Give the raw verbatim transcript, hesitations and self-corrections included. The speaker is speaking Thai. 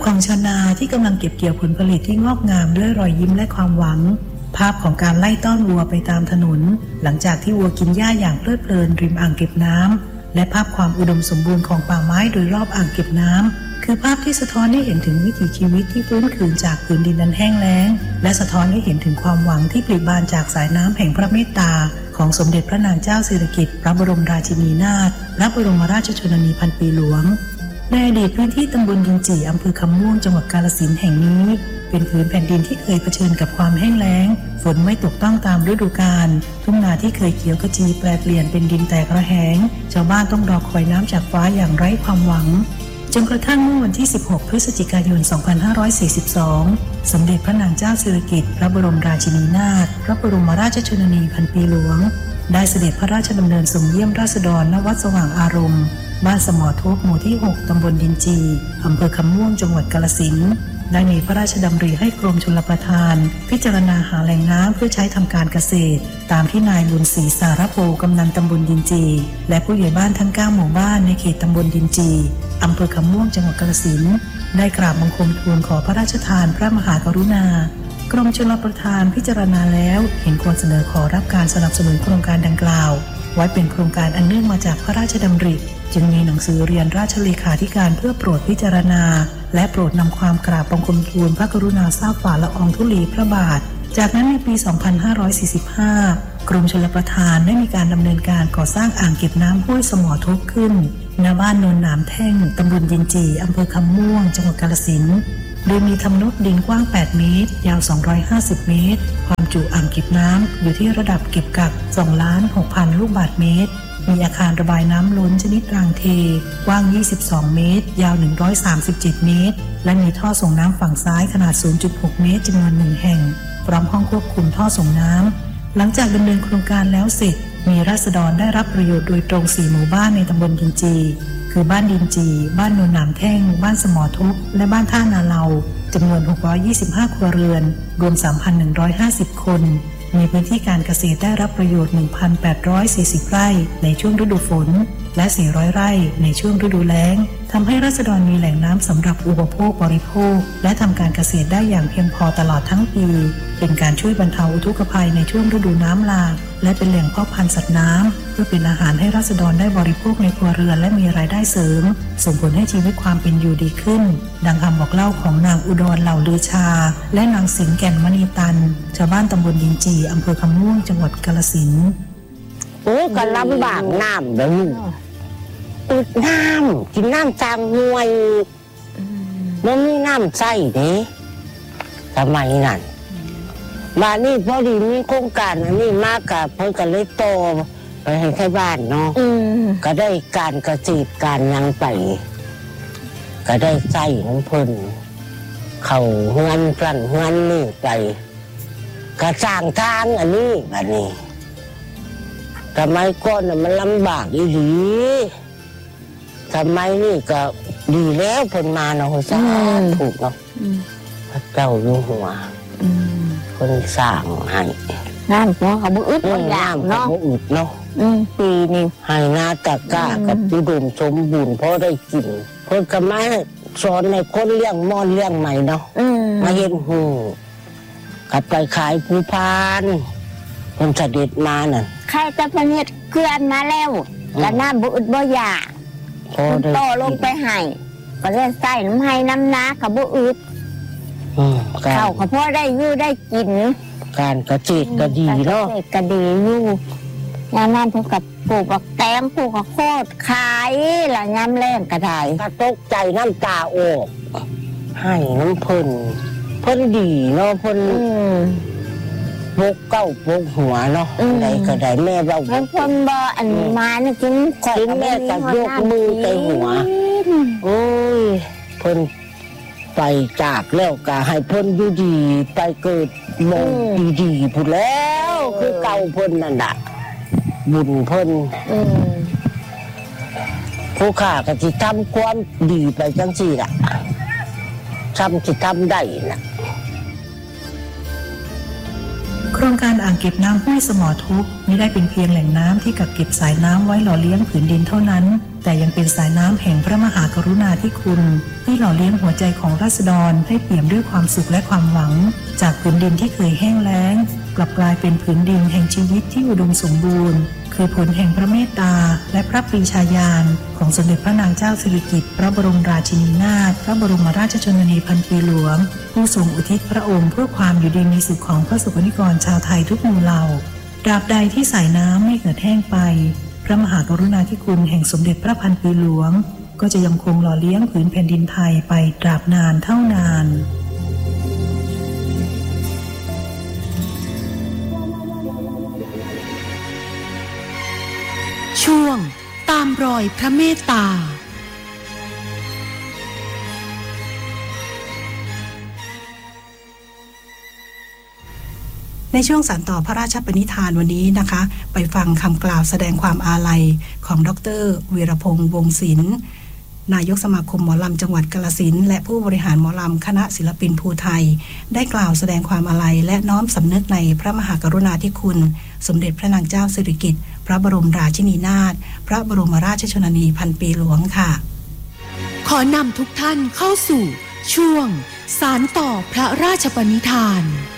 ของชาวนาที่กำลังเก็บเกี่ยวผลผลิตที่งอกงามด้วยรอยยิ้มและความหวังภาพของการไล่ต้อนวัวไปตามถนนหลังจากที่วัวกินหญ้าอย่างเพลิดเพลินริมอ่างเก็บน้ำและภาพความอุดมสมบูรณ์ของป่าไม้โดยรอบอ่างเก็บน้ำคือภาพที่สะท้อนให้เห็นถึงวิถีชีวิตที่ฟื้นคืนจากพื้นดินนั้นแห้งแล้งและสะท้อนให้เห็นถึงความหวังที่ปลิบานจากสายน้ำแห่งพระเมตตาของสมเด็จพระนางเจ้าสิริกิติ์พระบรมราชินีนาถพระบรมราชชนนีพันปีหลวงในอดีตพื้นที่ตำบลดินจี่อำเภอคำม่วงจังหวัดกาฬสินธุ์แห่งนี้เป็นผืนแผ่นดินที่เคยเผชิญกับความแห้งแล้งฝนไม่ตกต้องตามฤดูกาลทุ่งนาที่เคยเขียวขจีแปรเปลี่ยนเป็นดินแตกระแหงชาวบ้านต้องรอคอยน้ำจากฟ้าอย่างไร้ความหวังจนกระทั่งเมื่อวันที่สิบหกพฤศจิกายนสองพันห้าร้อยสี่สิบสองสมเด็จพระนางเจ้าสิริกิติ์พระบรมราชินีนาถพระบรมราชชนนีพันปีหลวงได้เสด็จพระราชดำเนินทรงเยี่ยมราษฎรณวัดสว่างอารมณ์บ้านสมอทบหมู่ที่หกตำบลดินจีอำเภอคำม่วงจังหวัดกาฬสินธุ์ได้มีพระราชดำริให้กรมชลประทานพิจารณาหาแหล่งน้ำเพื่อใช้ทำการเกษตรตามที่นายบุญศรีสารโพกำนันตำบลดินจีและผู้ใหญ่บ้านทั้งเก้าหมู่บ้านในเขตตำบลดินจีอำเภอคำม่วงจังหวัดกาฬสินธุ์ได้กราบบังคมทูลขอพระราชทานพระมหากรุณากรมชลประทานพิจารณาแล้วเห็นควรเสนอขอรับการสนับสนุนโครงการดังกล่าวไว้เป็นโครงการอันเนื่องมาจากพระราชดำริจึงมีหนังสือเรียนราชเลขาธิการเพื่อโปรดพิจารณาและโปรดนำความกราบบังคมทูลพระกรุณาทราบฝ่าละอองธุลีพระบาทจากนั้นในปี สองพันห้าร้อยสี่สิบห้ากรมชลประทานได้มีการดำเนินการก่อสร้างอ่างเก็บน้ำห้วยสมอทบขึ้นณบ้านโนนหนามแท่งตำบลดินจีอำเภอคำม่วงจังหวัดกาฬสินธุ์โดยมีทำนบดินกว้างแปดเมตรยาวสองร้อยห้าสิบเมตรความจุอ่างเก็บน้ำอยู่ที่ระดับเก็บกัก สองล้านหกพัน ลูกบาศก์เมตรมีอาคารระบายน้ำล้นชนิดรางเทกว้างยี่สิบสองเมตรยาวหนึ่งร้อยสามสิบเจ็ดเมตรและมีท่อส่งน้ำฝั่งซ้ายขนาด ศูนย์จุดหก เมตรจำนวนหนึ่งแห่งพร้อมห้องควบคุมท่อส่งน้ำหลังจากดำเนินโครงการแล้วเสร็จมีราษฎรได้รับประโยชน์โดยตรงสี่หมู่บ้านในตำบลดินจีคือบ้านดินจีบ้านโนนหนามแท่งบ้านสมอทบและบ้านท่านาเลาจำนวนหกร้อยยี่สิบห้าครัวเรือนรวม สามพันหนึ่งร้อยห้าสิบ คนมีพื้นที่การเกษตรได้รับประโยชน์ หนึ่งพันแปดร้อยสี่สิบ ไร่ในช่วงฤดูฝนและสี่ร้อยไร่ในช่วงฤดูแล้งทำให้ราษฎรมีแหล่งน้ำสำหรับอุปโภคบริโภคและทำการเกษตรได้อย่างเพียงพอตลอดทั้งปีเป็นการช่วยบรรเทาอุทกภัยในช่วงฤดูน้ำหลากและเป็นแหล่งเพาะพันธุ์สัตว์น้ำเพื่อเป็นอาหารให้ราษฎรได้บริโภคในครัวเรือนและมีรายได้เสริมส่งผลให้ชีวิตความเป็นอยู่ดีขึ้นดังคำบอกเล่าของนางอุดรเหล่าลือชาและนางสิงห์แก่นมณีตันชาวบ้านตำบลดินจีอำเภอคำม่วงจังหวัดกาฬสินธุ์โอ้ก็ลำบากน้ำเลยอึดน้ำกินน้ำจางห่วยมันมีน้ำใส่เด้ทำไมนั่นบ้านนี้พอดีมีโครงการอันนี้มากกับเพิ่นก็เลยโตไปให้ใครบ้านเนาะก็ได้การเกษตรการยังไปก็ได้ใส่น้ำเพิ่นเข้าเฮือนกลั่นเฮือนนี่ไปกระสร้างทางอันนี้อันนี้ทำไมก่อนมันลำบากอีหลีทำไมนี่ก็ดีแล้วเพิ่นมาเนาะสาธุเนาะพระเจ้าอยู่หัวคนสร้างให้น้ำหัวเขาบุอึดบางอย่างเนาะบุอึดเนาะปีนี้ให้นาตะกร้ากับอุดมสมบูรณ์พอได้กินเพิ่นก็มาสอนในคนเลี้ยงมอนเลี้ยงใหม่เนาะมาเห็นหูกลับไปขายภูพานเพิ่นเสด็จมานั่นใครจะเพิ่นเฮ็ดเกลือนมาแล้วก็น้ำบุอึดบ่อยากพอได้โตลงไปให้ก็เลยใส่น้ำให้น้ำนากับบุอึดเข้าก็พอได้อยู่ได้กินการกระเจิดก็ดีเนาะก็ดีอยู่ยามนั้นเพิ่นกับปลูกบักแตงปลูกข้าวโพดขายละยามแล้งก็ได้ก็ตกใจน้ำตาออกให้น้ำเพิ่นเพิ่นดีเนาะเพิ่นปกเก้าปกหัวเนาะใดก็ได้แม่เราเพิ่นบ่อันมานี่กินกินแม่ก็ยกมือใส่หัวโอ้ยเพิ่นไปจากแล้วก็ให้เพิ่นอยู่ดีไปเกิดมองดีๆพูดแล้วคือเก่าเพิ่นนั่นน่ะบุญเพิ่นผู้ข้าก็สิทำความดีไปจังซี่ล่ะทำสิทำได้น่ะโครงการอ่างเก็บน้ำห้วยสมอทุกไม่ได้เป็นเพียงแหล่งน้ำที่กักเก็บสายน้ำไว้หล่อเลี้ยงผืนดินเท่านั้นแต่ยังเป็นสายน้ำแห่งพระมหากรุณาธิคุณที่หล่อเลี้ยงหัวใจของราษฎรให้เปี่ยมด้วยความสุขและความหวังจากผืนดินที่เคยแห้งแล้งกลับกลายเป็นผืนดินแห่งชีวิตที่อุดมสมบูรณ์คือผลแห่งพระเมตตาและพระปรีชาญาณของสมเด็จพระนางเจ้าสิริกิติ์พระบรมราชินีนาถพระบรมราชชนนีพันปีหลวงผู้ทรงอุทิศพระองค์เพื่อความอยู่ดีมีสุขของพระสงฆ์นิกรชาวไทยทุกหมู่เหล่าตราบใดที่สายน้ำไม่เหือดแห้งไปพระมหากรุณาธิคุณแห่งสมเด็จพระพันปีหลวงก็จะยังคงหล่อเลี้ยงผืนแผ่นดินไทยไปตราบนานเท่านานช่วงตามรอยพระเมตตาในช่วงสานต่อพระราชปณิธานวันนี้นะคะไปฟังคำกล่าวแสดงความอาลัยของดร.วีรพงษ์วงศ์ศิลป์นายกสมาคมหมอลำจังหวัดกาฬสินธุ์และผู้บริหารหมอลำคณะศิลปินภูไทยได้กล่าวแสดงความอาลัยและน้อมสำนึกในพระมหากรุณาธิคุณสมเด็จพระนางเจ้าสิริกิติ์พระบรมราชินีนาถพระบรมราชชนนีพันปีหลวงค่ะขอนำทุกท่านเข้าสู่ช่วงสานต่อพระราชปณิธาน